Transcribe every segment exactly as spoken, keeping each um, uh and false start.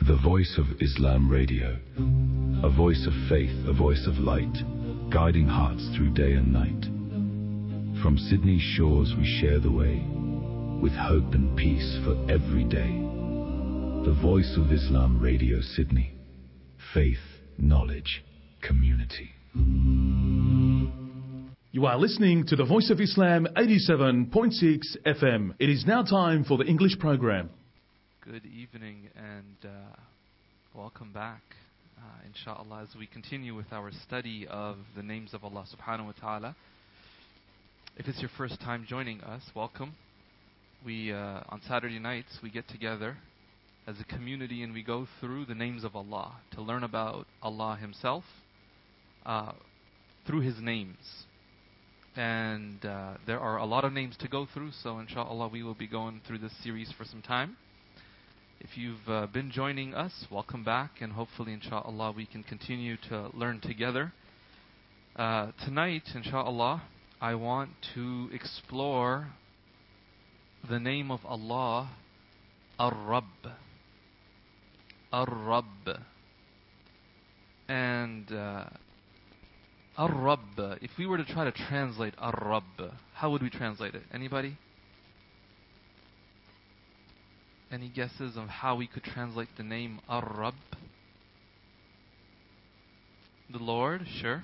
The Voice of Islam Radio. A voice of faith, a voice of light, guiding hearts through day and night. From Sydney's shores we share the way, with hope and peace for every day. The Voice of Islam Radio Sydney. Faith, knowledge, community. You are listening to the Voice of Islam eighty-seven point six F M. It is now time for the English program. Good evening and uh, welcome back, uh, inshallah, as we continue with our study of the names of Allah subhanahu wa ta'ala. If it's your first time joining us, welcome. We, uh, on Saturday nights, we get together as a community and we go through the names of Allah to learn about Allah Himself uh, through His names. And uh, there are a lot of names to go through, so inshallah we will be going through this series for some time. If you've uh, been joining us, welcome back, and hopefully, inshallah, we can continue to learn together. Uh, tonight, inshallah, I want to explore the name of Allah, Ar-Rabb. Ar-Rabb. And uh, Ar-Rabb, if we were to try to translate Ar-Rabb, how would we translate it? Anybody? Any guesses on how we could translate the name Ar-Rabb? The Lord, sure.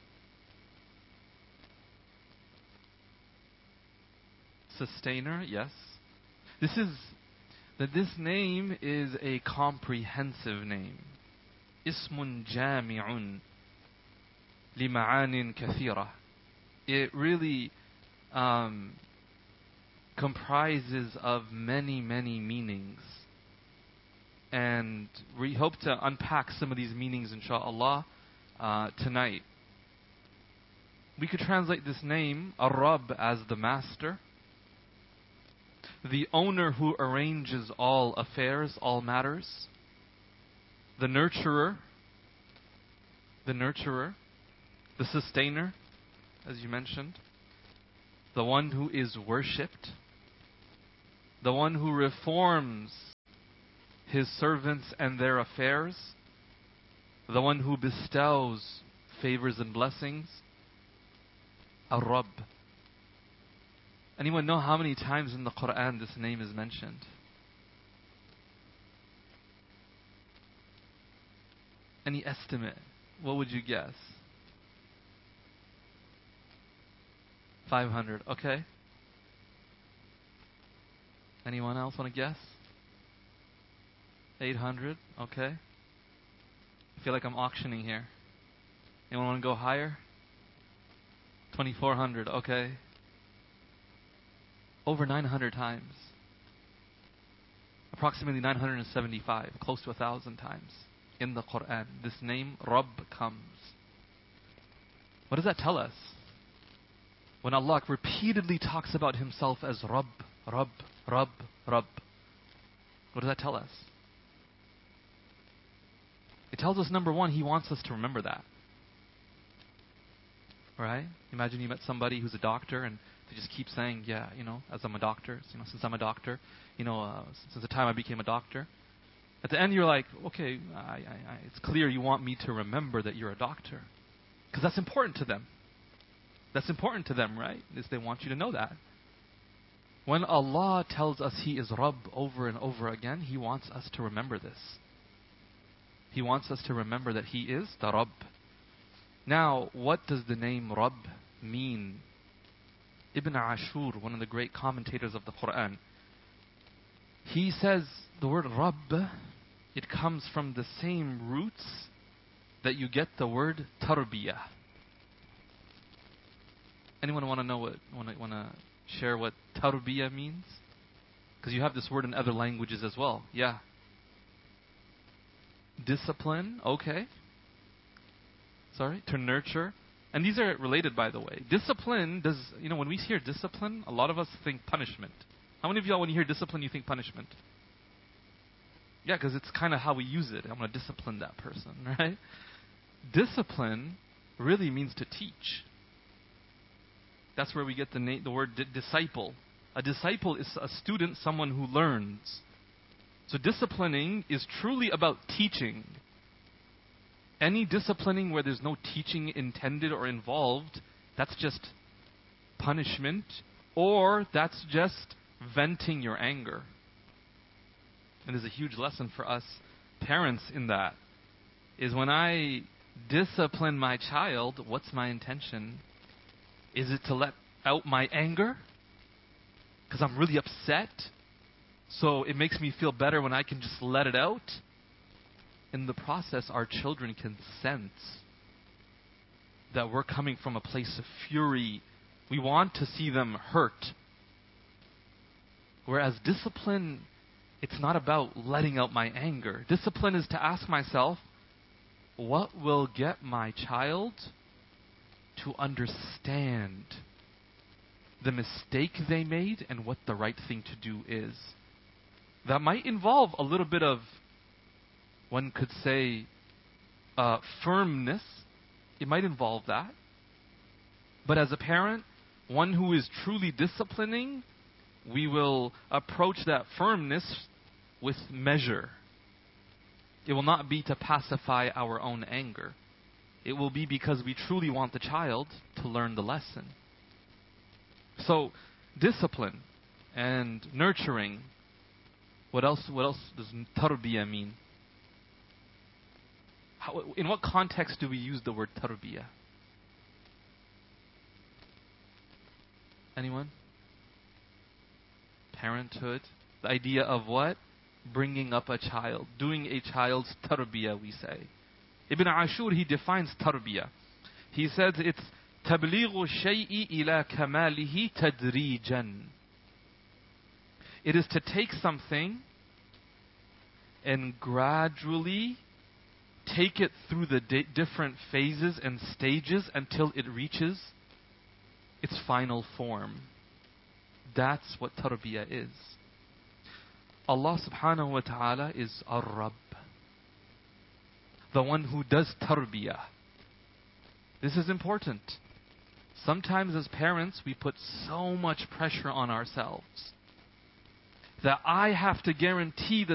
Sustainer, yes. This is that this name is a comprehensive name. Ismun jami'un lima'anin kathira. It really um, comprises of many, many meanings. And we hope to unpack some of these meanings, inshallah, uh, tonight. We could translate this name, Ar-Rabb, as the master, the owner who arranges all affairs, all matters, the nurturer, the nurturer, the sustainer, as you mentioned, the one who is worshipped, the one who reforms His servants and their affairs, the one who bestows favors and blessings, Ar-Rabb. Anyone know how many times in the Quran this name is mentioned? Any estimate? What would you guess? five hundred, okay. Anyone else want to guess? eight hundred, okay. I feel like I'm auctioning here. Anyone want to go higher? twenty-four hundred, okay. Over nine hundred times. Approximately nine hundred seventy-five, close to a thousand times in the Quran. This name, Rabb, comes. What does that tell us? When Allah repeatedly talks about Himself as Rabb, Rabb, Rabb, Rabb, what does that tell us? It tells us, number one, He wants us to remember that. Right? Imagine you met somebody who's a doctor and they just keep saying, yeah, you know, as I'm a doctor, you know, since I'm a doctor, you know, uh, since the time I became a doctor. At the end you're like, okay, I, I, I, it's clear you want me to remember that you're a doctor. Because that's important to them. That's important to them, right? Is they want you to know that. When Allah tells us He is Rabb over and over again, He wants us to remember this. He wants us to remember that He is the Rabb. Now, what does the name Rabb mean? Ibn Ashur, one of the great commentators of the Quran, he says the word Rabb, it comes from the same roots that you get the word Tarbiyah. Anyone want to know what, want to, want to share what Tarbiyah means? Because you have this word in other languages as well. Yeah. Discipline, okay. Sorry, to nurture. And these are related, by the way. Discipline does, you know, when we hear discipline, a lot of us think punishment. How many of y'all, when you hear discipline, you think punishment? Yeah, because it's kind of how we use it. I'm going to discipline that person, right? Discipline really means to teach. That's where we get the na- the word di- disciple. A disciple is a student, someone who learns. So disciplining is truly about teaching. Any disciplining where there's no teaching intended or involved, that's just punishment, or that's just venting your anger. And there's a huge lesson for us parents in that, is when I discipline my child, what's my intention? Is it to let out my anger? Because I'm really upset, so it makes me feel better when I can just let it out? In the process, our children can sense that we're coming from a place of fury. We want to see them hurt. Whereas discipline, it's not about letting out my anger. Discipline is to ask myself, what will get my child to understand the mistake they made and what the right thing to do is? That might involve a little bit of, one could say, uh, firmness. It might involve that. But as a parent, one who is truly disciplining, we will approach that firmness with measure. It will not be to pacify our own anger. It will be because we truly want the child to learn the lesson. So, discipline and nurturing. What else? What else does tarbiyah mean? How, in what context do we use the word tarbiyah? Anyone? Parenthood. The idea of what? Bringing up a child. Doing a child's tarbiyah, we say. Ibn Ashur, he defines tarbiyah. He says it's تبليغ الشيء إلى كماله تدريجا. It is to take something and gradually take it through the di- different phases and stages until it reaches its final form. That's what tarbiyah is. Allah subhanahu wa ta'ala is Ar-Rabb, the one who does tarbiyah. This is important. Sometimes as parents we put so much pressure on ourselves that I have to guarantee the